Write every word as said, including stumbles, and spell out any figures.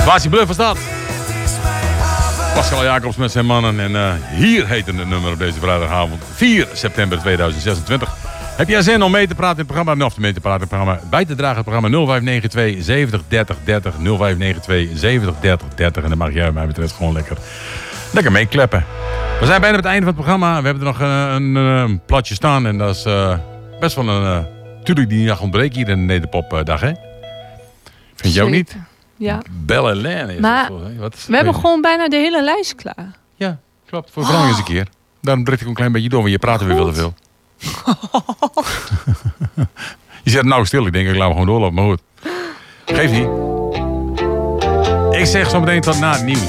Basie Bluff was dat. Pascal Jacobs met zijn mannen. En uh, hier heet het nummer op deze vrijdagavond. vier september tweeduizend zesentwintig. Heb jij zin om mee te praten in het programma? Of mee te praten in het programma. Bij te dragen het programma nul vijf negen twee zeventig dertig dertig. nul vijf negen twee zeventig dertig dertig. En dan mag jij wat mij betreft gewoon lekker, lekker meekleppen. We zijn bijna op het einde van het programma. We hebben er nog een, een, een platje staan. En dat is uh, best wel een... Uh, tuurlijk die dag ontbreken hier in de Nederpopdag, hè? Vind je ook niet? Ja. Belle Laine is maar dat, hè? Wat is, we hebben gewoon bijna de hele lijst klaar. Ja, klopt. Voor verandering eens een keer. Daarom breek ik een klein beetje door, want je praat er weer veel te veel. Je zet nou stil, ik denk ik laat me gewoon doorlopen, maar goed. Geef niet. Ik zeg zo meteen tot na het nieuws.